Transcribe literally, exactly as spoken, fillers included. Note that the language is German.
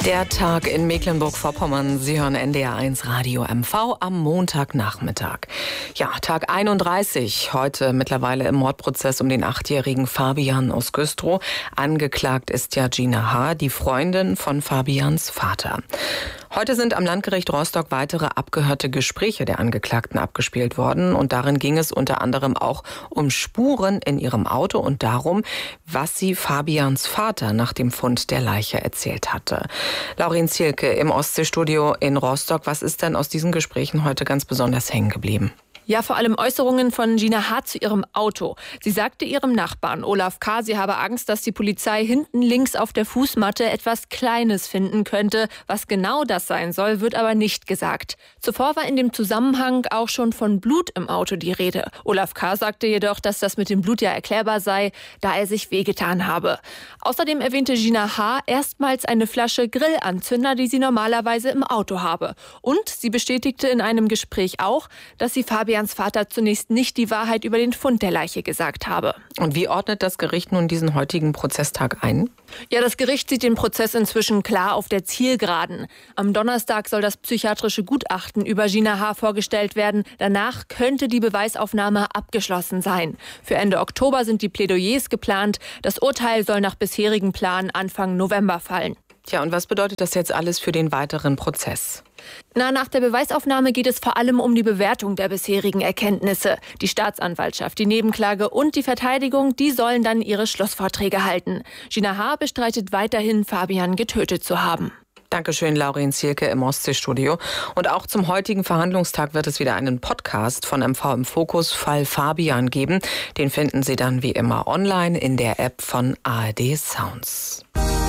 Der Tag in Mecklenburg-Vorpommern. Sie hören N D R eins Radio M V am Montagnachmittag. Ja, Tag einunddreißig. Heute mittlerweile im Mordprozess um den achtjährigen Fabian aus Güstrow. Angeklagt ist ja Gina H., die Freundin von Fabians Vater. Heute sind am Landgericht Rostock weitere abgehörte Gespräche der Angeklagten abgespielt worden. Und darin ging es unter anderem auch um Spuren in ihrem Auto und darum, was sie Fabians Vater nach dem Fund der Leiche erzählt hatte. Laurin Zielke im Ostseestudio in Rostock. Was ist denn aus diesen Gesprächen heute ganz besonders hängen geblieben? Ja, vor allem Äußerungen von Gina H. zu ihrem Auto. Sie sagte ihrem Nachbarn Olaf K., sie habe Angst, dass die Polizei hinten links auf der Fußmatte etwas Kleines finden könnte. Was genau das sein soll, wird aber nicht gesagt. Zuvor war in dem Zusammenhang auch schon von Blut im Auto die Rede. Olaf K. sagte jedoch, dass das mit dem Blut ja erklärbar sei, da er sich wehgetan habe. Außerdem erwähnte Gina H. erstmals eine Flasche Grillanzünder, die sie normalerweise im Auto habe. Und sie bestätigte in einem Gespräch auch, dass sie Fabian Vater zunächst nicht die Wahrheit über den Fund der Leiche gesagt habe. Und wie ordnet das Gericht nun diesen heutigen Prozesstag ein? Ja, das Gericht sieht den Prozess inzwischen klar auf der Zielgeraden. Am Donnerstag soll das psychiatrische Gutachten über Gina H. vorgestellt werden. Danach könnte die Beweisaufnahme abgeschlossen sein. Für Ende Oktober sind die Plädoyers geplant. Das Urteil soll nach bisherigem Plan Anfang November fallen. Tja, und was bedeutet das jetzt alles für den weiteren Prozess? Na, nach der Beweisaufnahme geht es vor allem um die Bewertung der bisherigen Erkenntnisse. Die Staatsanwaltschaft, die Nebenklage und die Verteidigung, die sollen dann ihre Schlussvorträge halten. Gina H. bestreitet weiterhin, Fabian getötet zu haben. Dankeschön, Laurin Zielke im Ostseestudio. Und auch zum heutigen Verhandlungstag wird es wieder einen Podcast von M V im Fokus Fall Fabian geben. Den finden Sie dann wie immer online in der App von A R D Sounds.